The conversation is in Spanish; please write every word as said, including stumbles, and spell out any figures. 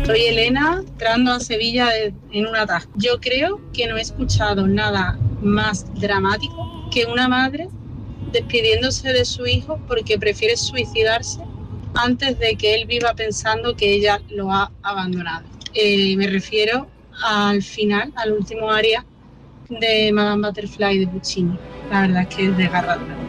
Soy Elena, entrando a Sevilla de- en un atasco. Yo creo que no he escuchado nada más dramático que una madre despidiéndose de su hijo porque prefiere suicidarse antes de que él viva pensando que ella lo ha abandonado. Eh, me refiero al final, al último área de Madame Butterfly de Puccini. La verdad es que es desgarradora.